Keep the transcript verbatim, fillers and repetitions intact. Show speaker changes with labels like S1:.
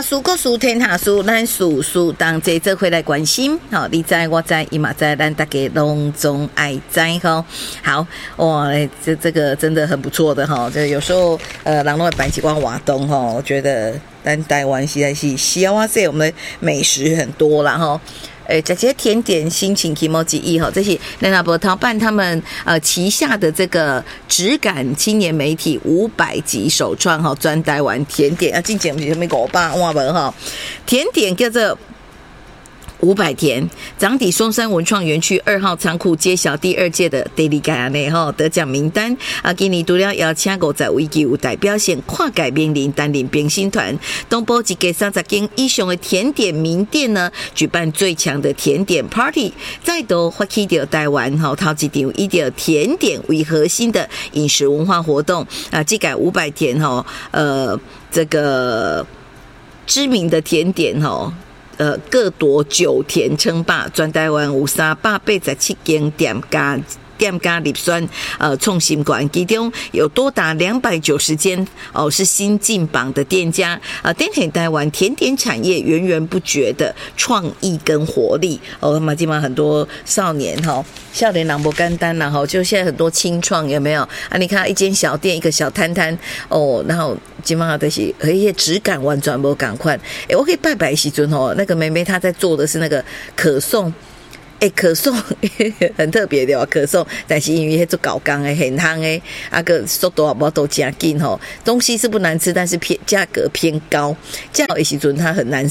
S1: 事各事天下事，咱事事当这这回来关心。好，你知我知，伊嘛知，咱大家拢总爱知吼。好，哇，这这个真的很不错的哈。就有时候呃，人拢会摆几光瓦东哈，我觉得咱台湾实在是西哇塞，我们的美食很多啦哈。诶，这些甜点心情 kimoji 意哈，这是联合报桃办他们呃旗下的这个质感青年媒体五百集首创哈，专台湾甜点啊，进前不是什么五百万文哈，甜点叫做五百田，长底松山文创园区二号仓库揭晓第二届的 Daily 改内哈得奖名单啊！今年除了邀请五十位具有代表性跨界面临担任评审团，东部一个三十间以上的甜点名店呢，举办最强的甜点 Party， 再度发起到台湾哈头一场以着甜点为核心的饮食文化活动啊！这改五百田哈呃这个知名的甜点哈。呃，各夺九田称霸，全台湾有三百八十七间店家。店家立选呃创新馆，其中有多达两百九十间哦是新进榜的店家啊，点显台湾甜点产业源源不绝的创意跟活力哦，那么基本上很多少年哈、哦，少年人不简单啦哈，就现在很多清创有没有啊？你看一间小店一个小摊摊哦，然后基本上都是和一些质感完全不赶快，哎，我可以拜拜时阵哦，那个妹妹她在做的是那个可颂。欸，可颂很特别的可颂，但是因为做搞工的很夯的，啊个速度也无都真紧吼，东西是不难吃，但是偏价格偏高，价的时阵它很难